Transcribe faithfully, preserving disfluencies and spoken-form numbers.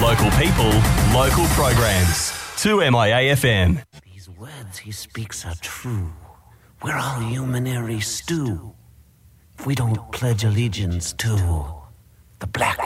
Local people, local programs. two M I A F M. These words he speaks are true. We're all humanary stew. If we don't pledge allegiance to the black